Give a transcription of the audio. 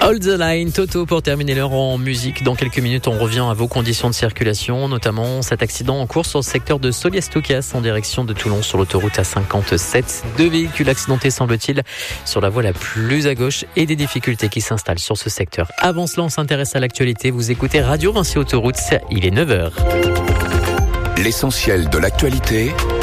Hold the Line, Toto pour terminer l'heure en musique. Dans quelques minutes, on revient à vos conditions de circulation, notamment cet accident en cours sur le secteur de Soliès-Toucas en direction de Toulon sur l'autoroute A57. 2 véhicules accidentés semble-t-il sur la voie la plus à gauche et des difficultés qui s'installent sur ce secteur. Avant cela, on s'intéresse à l'actualité. Vous écoutez Radio Vinci Autoroute, il est 9h. L'essentiel de l'actualité